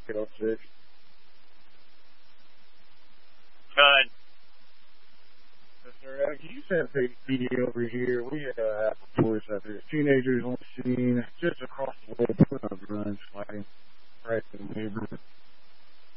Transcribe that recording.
806. Good. Yes, sir. Can you send a PD over here? We have reports that there's teenagers on the scene just across the way, putting up runs, fighting.